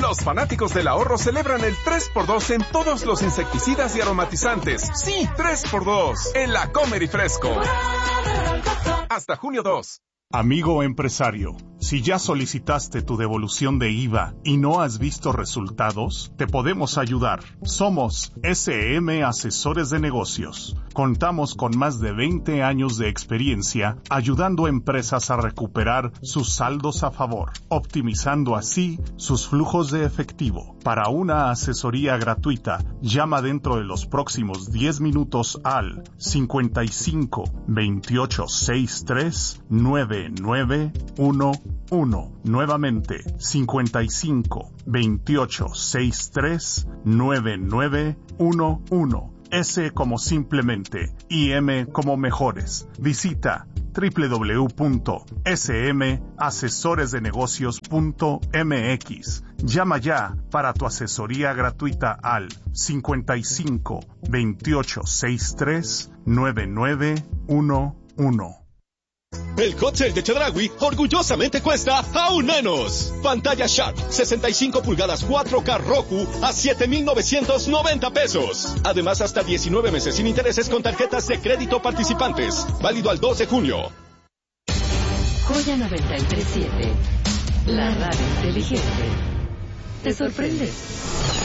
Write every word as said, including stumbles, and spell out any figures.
Los fanáticos del ahorro celebran el tres por dos en todos los insecticidas y aromatizantes. Sí, tres por dos en La Comer y Fresco. Hasta junio dos. Amigo empresario, si ya solicitaste tu devolución de I V A y no has visto resultados, te podemos ayudar. Somos S M Asesores de Negocios. Contamos con más de veinte años de experiencia ayudando a empresas a recuperar sus saldos a favor, optimizando así sus flujos de efectivo. Para una asesoría gratuita, llama dentro de los próximos diez minutos al cincuenta y cinco, veintiocho, sesenta y tres, nueve nueve uno uno. Nuevamente, cincuenta y cinco, veintiocho, sesenta y tres, nueve nueve uno uno. S como simplemente y M como mejores. Visita doble u doble u doble u punto s m asesores de negocios punto m x. Llama ya para tu asesoría gratuita al cincuenta y cinco, veintiocho, sesenta y tres, nueve nueve uno uno. El hot sale de Chedraui orgullosamente cuesta aún menos. Pantalla Sharp sesenta y cinco pulgadas cuatro K Roku a siete mil novecientos noventa pesos. Además, hasta diecinueve meses sin intereses con tarjetas de crédito participantes. Válido al dos de junio. Joya noventa y tres punto siete. La radio inteligente. ¿Te sorprende?